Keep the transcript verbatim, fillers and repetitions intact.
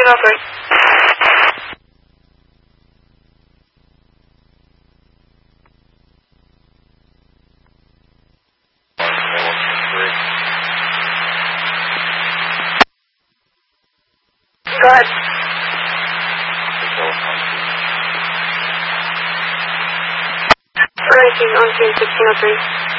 oh three. Go ahead. nineteen on scene sixteen oh three.